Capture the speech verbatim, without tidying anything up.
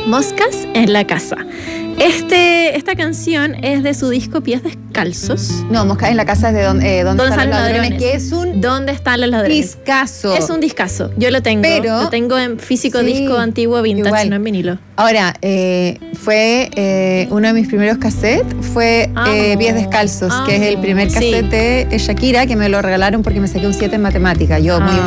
Moscas en la casa. Este, esta canción es de su disco Pies Descalzos. No, Moscas en la casa es de don, eh, ¿Dónde, ¿Dónde están, están los los ladrones? ladrones? Que es un ¿Dónde están los ladrones? discazo. Es un discazo. Yo lo tengo. Pero- lo tengo en físico, Sí, disco antiguo, vintage, igual. no en vinilo. Ahora, eh, fue eh, uno de mis primeros cassettes, fue eh, Amo, Pies Descalzos, que es el amo, primer sí. cassette de Shakira, que me lo regalaron porque me saqué un siete en matemática. Yo muy Ah.